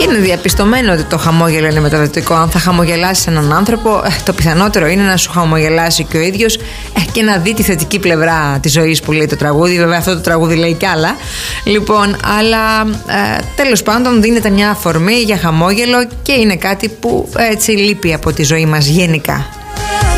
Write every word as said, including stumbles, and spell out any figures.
Είναι διαπιστωμένο ότι το χαμόγελο είναι μεταδοτικό. Αν θα χαμογελάσει έναν άνθρωπο, το πιθανότερο είναι να σου χαμογελάσει και ο ίδιος και να δει τη θετική πλευρά της ζωής που λέει το τραγούδι. Βέβαια, αυτό το τραγούδι λέει κι άλλα. Λοιπόν, αλλά ε, τέλος πάντων δίνεται μια αφορμή για χαμόγελο και είναι κάτι που έτσι λείπει από τη ζωή μας γενικά.